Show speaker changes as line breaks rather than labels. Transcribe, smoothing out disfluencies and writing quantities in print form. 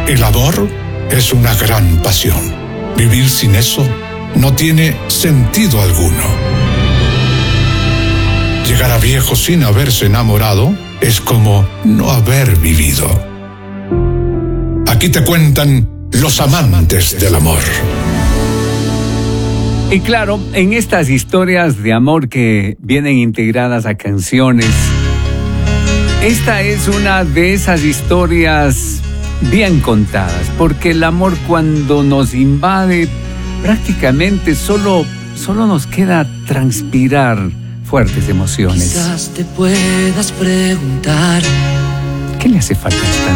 El amor es una gran pasión. Vivir sin eso no tiene sentido alguno. Llegar a viejo sin haberse enamorado es como no haber vivido. Aquí te cuentan los amantes del amor.
Y claro, en estas historias de amor que vienen integradas a canciones, esta es una de esas historias bien contadas, porque el amor cuando nos invade, prácticamente solo nos queda transpirar fuertes emociones.
Quizás te puedas preguntar,
¿qué le hace falta a esta